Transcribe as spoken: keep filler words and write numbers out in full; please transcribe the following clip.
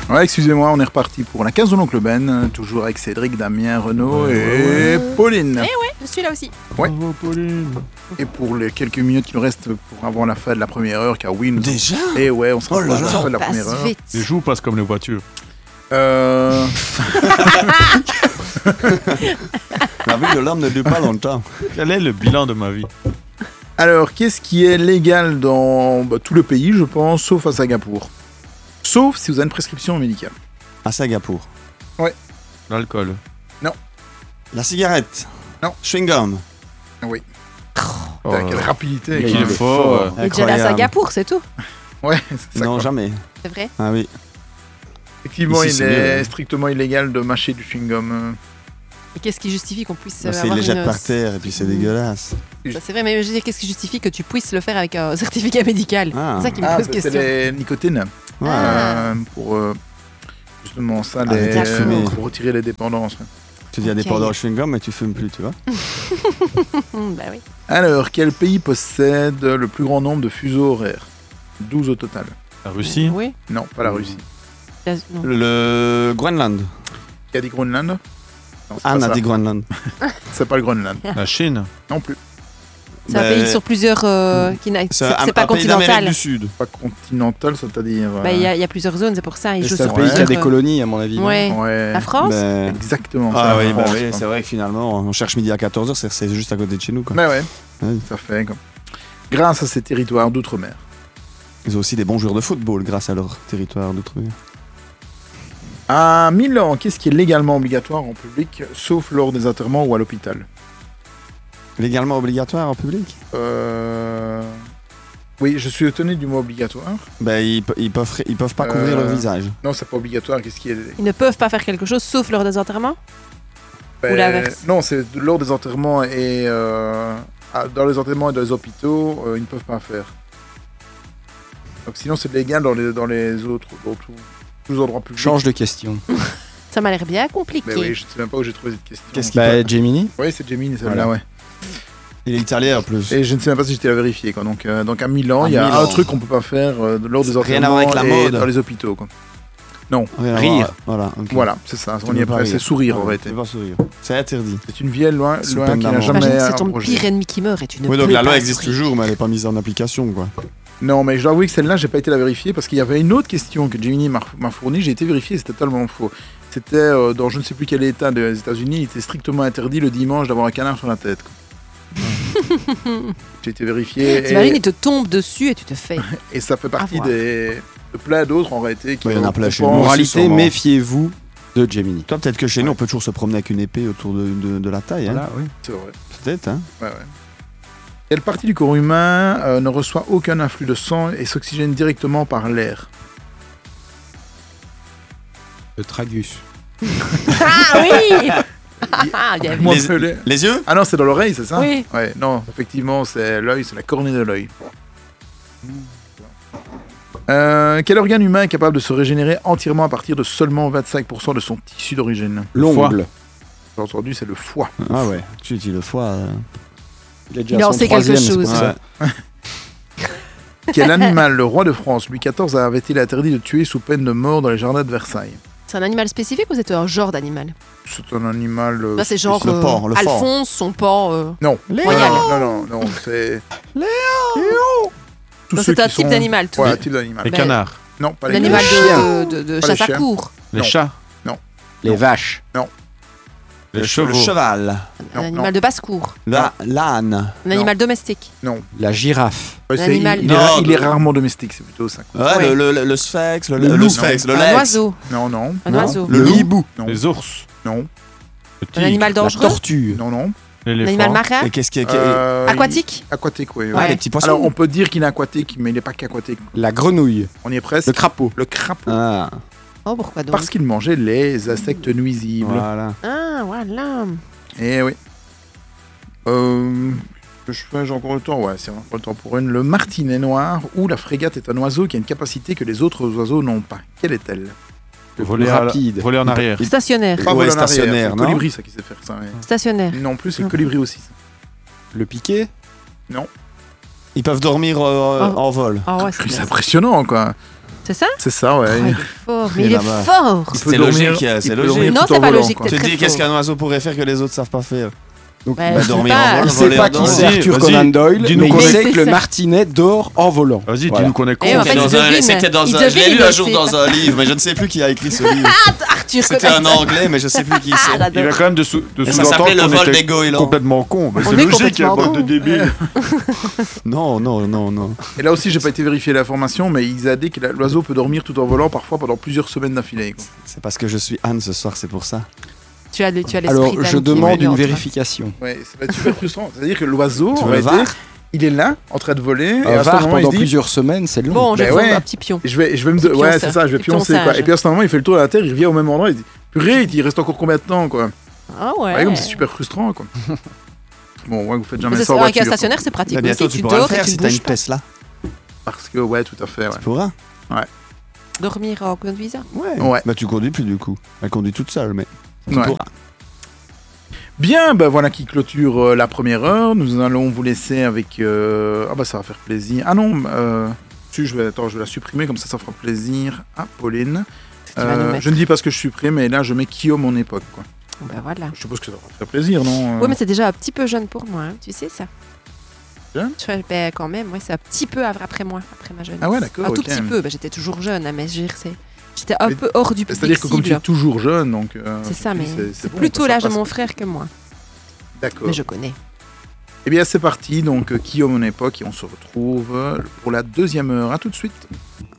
Ouais, excusez-moi, on est reparti pour la case de l'oncle Ben, toujours avec Cédric, Damien, Renaud Ouais, et ouais. Pauline. Eh ouais, je suis là aussi. Ouais. Bravo, Pauline. Et pour les quelques minutes qui nous restent pour avant la fin de la première heure, car oui, nous... Déjà Et ouais, on se Oh là rapproche de la là. fin de la Passe première heure. vite. Les joues passent comme les voitures. Euh... La vie de l'homme ne dure pas longtemps. Quel est le bilan de ma vie? Alors, qu'est-ce qui est légal dans bah, tout le pays, je pense, sauf à Singapour? Sauf si vous avez une prescription médicale. À Singapour. L'alcool. La cigarette. Non. Chewing-gum. Oui. Oh, Putain, quelle rapidité. qu'il est quoi. fort. On est déjà allé à Singapour, c'est tout. Ouais, c'est ça. Non, quoi. jamais. C'est vrai. Ah oui. Effectivement, Ici, il c'est est mieux, hein. strictement illégal de mâcher du chewing-gum. euh. Et qu'est-ce qui justifie qu'on puisse euh, Parce avoir qu'ils les une... jettent par terre et puis c'est Mm. dégueulasse. Ça c'est vrai, mais je veux dire, qu'est-ce qui justifie que tu puisses le faire avec un certificat médical? Ah. C'est ça qui me Ah, pose c'est question. les nicotines. Ouais. Ah. Euh, pour euh, justement ça, Arrêter les, de fumer. pour retirer les dépendances. ouais. Tu dis à des Ok. pendants au chewing-gum mais tu fumes plus, tu vois. Hum, bah oui. Alors, quel pays possède le plus grand nombre de fuseaux horaires? douze au total. La Russie. Oui. Non, pas la Russie. Non. Le Groenland. Qui a dit Groenland? Non, c'est pas Anne a ça. dit Groenland. C'est pas le Groenland. La Chine. Non plus. C'est un Ben, pays sur plusieurs... euh, qui n'a- C'est un- c'est pas un pays d'Amérique continental. du Sud. Pas continental, c'est-à-dire. Bah, Il y, a- il y a plusieurs zones, c'est pour ça. Ils Et jouent c'est un sur pays qui a plusieurs, des euh, colonies, à mon avis. non Ouais. Ouais. La France Ben, Exactement. Ah c'est oui, la bah France, oui, quoi. c'est vrai que finalement, on cherche midi à quatorze heures, c'est- c'est juste à côté de chez nous. Quoi. Mais ouais, Ouais. ça fait. Quoi. Grâce à ces territoires d'outre-mer. Ils ont aussi des bons joueurs de football grâce à leur territoire d'outre-mer. À Milan, qu'est-ce qui est légalement obligatoire en public, sauf lors des enterrements ou à l'hôpital? Légalement obligatoire en public Euh... Oui, je suis étonné du mot obligatoire. Ben, ils, pe- ils peuvent, ils peuvent pas couvrir Euh, leur visage. Non, c'est pas obligatoire. Qu'est-ce qui est... Ils ne peuvent pas faire quelque chose sauf lors des enterrements. Ben, l'inverse. Non, c'est lors des enterrements et euh, ah, dans les enterrements et dans les hôpitaux, euh, ils ne peuvent pas faire. Donc sinon, c'est légal dans les, dans les autres, dans tout- tous les endroits publics. Change de question. Ça m'a l'air bien compliqué. Mais oui, je ne sais même pas où j'ai trouvé cette question. Qu'est-ce qu'il Bah, peut- Gemini. Oui, c'est Gemini, celle-là, Voilà. ouais. Il est italien en plus. Et je ne sais même pas si j'étais à vérifier. Quoi. Donc, euh, donc à Milan, À il y a Milan. un truc qu'on peut pas faire euh, lors des Rien enterrements à voir avec la et mode. dans les hôpitaux. Quoi. Rien à Rire. voir. Voilà. ok. Voilà, c'est ça. Tu On y peux est pas prêt. rire. C'est sourire Ah, aurait tu été. peux pas sourire. C'est interdit. C'est une vieille loi, Sous loi peine qui n'a d'amende. jamais Imagine, c'est ton abrogé. pire ennemi qui meurt et tu ne Oui, donc peux la loi pas existe sourire. toujours, mais elle n'est pas mise en application, quoi. Non, mais je dois avouer que celle-là, j'ai pas été la vérifier parce qu'il y avait une autre question que Gemini m'a m'a fournie. J'ai été vérifié, c'était totalement faux. C'était euh, dans je ne sais plus quel état des États-Unis, il était strictement interdit le dimanche d'avoir un canard sur la tête. quoi. J'ai été vérifié T'imagines, et, il te tombe dessus et tu te fais. et ça fait partie voir. des, de plein d'autres en réalité. Qui Oui, il y en a plein chez nous. pensent- Moralité, sûrement. méfiez-vous de Gemini. Toi, peut-être que chez nous, on peut toujours se promener avec une épée autour de, de- de la taille. Hein. Voilà, oui. C'est vrai. Peut-être, hein. Ouais, ouais. Quelle partie du corps humain euh, ne reçoit aucun afflux de sang et s'oxygène directement par l'air? Le tragus. Ah oui Ah, bien vu. Moi, Les- un peu les- Les yeux Ah non, c'est dans l'oreille, c'est ça? Oui. Ouais, non, effectivement, c'est l'œil, c'est la cornée de l'œil. Euh, quel organe humain est capable de se régénérer entièrement à partir de seulement vingt-cinq pour cent de son tissu d'origine? L'ongle. J'ai entendu, c'est le foie. Ah ouais. Tu dis le foie. euh. Il a déjà Il en son sait quelque troisième, c'est pour chose. ça. Ouais. Quel animal, le roi de France, Louis quatorze, avait-il interdit de tuer sous peine de mort dans les jardins de Versailles? C'est un animal spécifique ou c'est un genre d'animal? C'est un animal... euh, Là, c'est genre le euh, porc, le porc. Alphonse, son porc. euh, Non, Léo Royal. non, non, non, non, c'est... Léo Tous Donc ceux c'est un qui type sont- d'animal, tout. Ouais, un type d'animal. Les Mais- canards. Non, pas les L'animal chiens. de, de, de Pas chasse les à chiens. court. Les Non. chats. Les vaches. Les Le chevaux. cheval. Un Non, animal non. de basse-cour. La- L'âne. Un animal domestique. Non. La girafe. Ouais, c'est- animal- il, il est, Non, il est de- rarement domestique, c'est plutôt ça. quoi. Ouais, Ouais. Le, le, le sphinx, le, Le le, loup. sphinx, le Un lynx. oiseau. Non, non, Un non, oiseau. Le Le loup. hibou. non, Les ours. non, Le Un tigre. animal La dangereux. tortue. non, non. Un L'éléphant. animal marin. Et qu'est-ce qui est. Euh, Aquatique. il- Aquatique, oui. Ouais, ouais. les petits poissons. Alors, on peut dire qu'il est aquatique, mais il n'est pas qu'aquatique. La grenouille. On y est presque. Le crapaud. Le crapaud. Ah, Oh, pourquoi donc? Parce qu'il mangeait les insectes nuisibles. voilà. Ah, voilà. Eh oui. Euh, que je fais, j'ai encore le temps. Ouais, c'est encore le temps pour une. Le martinet noir ou la frégate est un oiseau qui a une capacité que les autres oiseaux n'ont pas. Quelle est-elle? Le Voler plus à- rapide. Voler en arrière. Stationnaire. Pas Ouais, voler en arrière, stationnaire, c'est non le colibri, ça qui sait faire ça. ouais. Stationnaire. Non plus, c'est le colibri aussi. ça. Le piquet. Non. Ils peuvent dormir euh, Oh. en vol. Ah ouais, c'est C'est bien. impressionnant, quoi. C'est ça? C'est ça, Oh, ouais. il est fort, mais Et il est là-bas. fort. Il peut C'est dormir- logique, c'est il peut logique. dormir Non, tout c'est en pas volant, logique, quoi. t'es Tu te très dis, qu'est-ce fort. qu'un oiseau pourrait faire que les autres savent pas faire? Donc, Bah, Bah, je sais dormir pas. en vol, il voler sait pas en qui vol. c'est Vas-y, Arthur vas-y, Conan Doyle, dis-nous mais qu'on il est- sait c'est que le ça. martinet dort en volant. Vas-y, Voilà. dis-nous qu'on est con. Et en fait, C'était il dans un- devine. C'était dans Il un. Je l'ai devine, lu un il jour sait. dans un livre, mais je ne sais plus qui a écrit ce livre. Arthur C'était un Conan. anglais, mais je sais plus qui Ah, c'est. Il y j'adore. a quand même de, sous, de Et ça sous-entendre s'appelait le qu'on vol était des goélands. complètement con. Bah, On c'est est logique, il y a complètement bande de con. débiles. Non, non, non, non. Et là aussi, j'ai pas été vérifier l'information, mais ils a dit que la- l'oiseau peut dormir tout en volant, parfois pendant plusieurs semaines d'affilée. quoi. C'est parce que je suis Anne ce soir, c'est pour ça. Tu as le- tu as l'esprit Alors, d'Anne je qui demande est une entre- vérification. Ouais, ça va être super frustrant. C'est-à-dire que l'oiseau, Tu en veux le réalité, var il est là, en train de voler, et Un à ce var moment, il pendant se dit, plusieurs semaines, c'est long. Bon, je Ben vais ouais. prendre un petit pion. je vais, je vais me, Petit de- ouais, pionce. c'est ça, je vais Petit pioncer, quoi. pionçage. Et puis à ce moment, il fait le tour de la terre, il revient au même endroit, il dit, purée, il reste encore combien de temps, quoi. Ah ouais. Ouais, comme c'est super frustrant, quoi. Bon, ouais, vous faites jamais Mais ça c'est en avec un voiture. stationnaire, c'est pratique Bah, bientôt, aussi. tu Tu pourras le dors et faire tu si ne t'as une bouges pas. Tesla. quoi. Parce que, ouais, tout à fait, ouais. Tu pourras. Dormir en conduisant. Ouais. Ouais. Bah, tu conduis plus du coup. Elle conduit toute seule, mais. Tu Ouais. pourras. Bien, ben voilà qui clôture euh, la première heure. Nous allons vous laisser avec. euh, Ah bah ça va faire plaisir. Ah non, euh... si, je vais attends, je vais la supprimer comme ça, ça fera plaisir à Pauline. Tu vas nous Euh, mettre. je ne dis pas ce que je supprime, mais là je mets Guillaume mon époque. Quoi. Ben voilà. Je suppose que ça va faire plaisir, non euh Oui, mais c'est déjà un petit peu jeune pour moi, hein, tu sais ça. Jeune Je fais- ben, quand même, ouais, c'est un petit peu après moi, après ma jeunesse. Ah ouais, d'accord. Un tout ok. petit peu, ben, j'étais toujours jeune, hein, mais je veux dire, c'est- j'étais un Mais- peu hors du public C'est-à-dire que comme tu es cible. toujours jeune, donc. euh, C'est ça, puis mais c'est- c'est bon, plutôt ça l'âge de passe. mon frère que moi. D'accord. Mais je connais. Eh bien, c'est parti. Donc, Guillaume mon époque, et on se retrouve euh, pour la deuxième heure. À tout de suite.